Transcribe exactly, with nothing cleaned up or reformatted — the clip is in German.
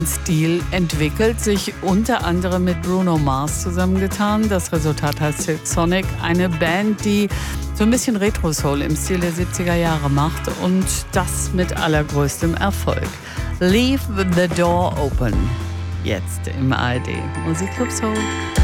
Stil entwickelt, sich unter anderem mit Bruno Mars zusammengetan. Das Resultat heißt Silk Sonic, eine Band, die so ein bisschen Retro-Soul im Stil der siebziger Jahre macht und das mit allergrößtem Erfolg. Leave the Door Open. Jetzt im A R D Musikclub Soul.